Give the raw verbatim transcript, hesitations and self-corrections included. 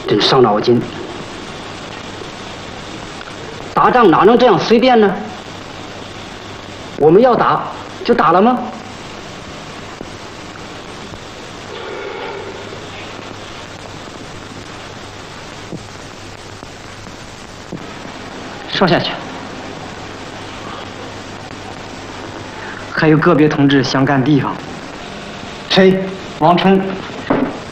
真伤脑筋。打仗哪能这样随便呢？我们要打就打了吗？ 说下去。还有个别同志想赶地方。 谁？ 王冲。